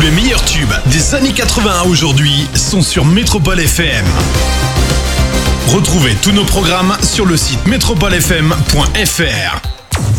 les meilleurs tubes des années 80 à aujourd'hui sont sur Métropole FM. Retrouvez tous nos programmes sur le site metropolefm.fr.